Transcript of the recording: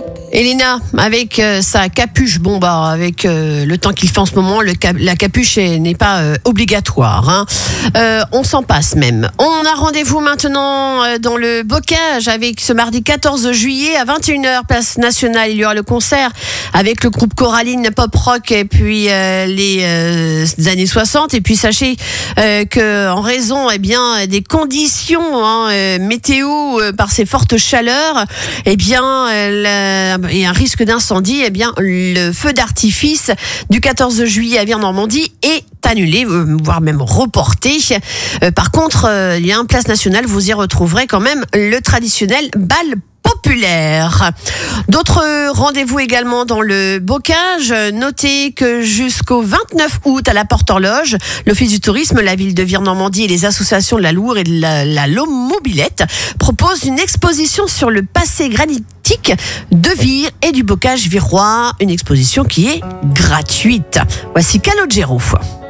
Elena, avec sa capuche, avec le temps qu'il fait en ce moment, la capuche n'est pas obligatoire. Hein. On s'en passe même. On a rendez-vous maintenant dans le Bocage avec ce mardi 14 juillet à 21h, place nationale. Il y aura le concert avec le groupe Coraline Pop Rock et puis les années 60. Et puis sachez que en raison des conditions météo par ces fortes chaleurs, et un risque d'incendie, le feu d'artifice du 14 juillet à Vire-Normandie est annulé, voire même reporté. Par contre, il y a un place nationale, vous y retrouverez quand même le traditionnel bal populaire. D'autres rendez-vous également dans le Bocage. Notez que jusqu'au 29 août à la Porte Horloge, l'Office du tourisme, la ville de Vire-Normandie et les associations de la Loure et de la Mobilette proposent une exposition sur le passé granitique de Vire et du Bocage virois. Une exposition qui est gratuite. Voici Calogero.